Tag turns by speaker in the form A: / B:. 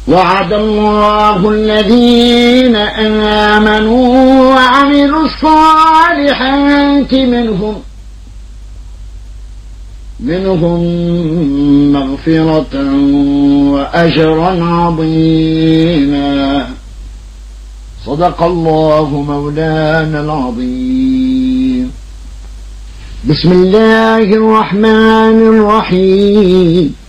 A: وعد الله الذين آمنوا وعملوا الصالحات منهم مغفرة وأجرا عظيما. صدق الله مولانا العظيم. بسم الله الرحمن الرحيم.